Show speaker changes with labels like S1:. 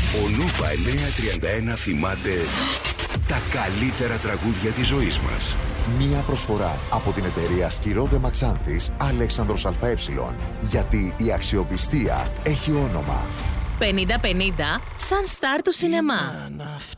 S1: Ο Νούβα 931 θυμάται τα καλύτερα τραγούδια της ζωής μας.
S2: Μία προσφορά από την εταιρεία Σκυρόδε Μαξάνθης Αλέξανδρος ΑΕ. Γιατί η αξιοπιστία έχει όνομα.
S3: 50-50 σαν στάρ του σινεμά.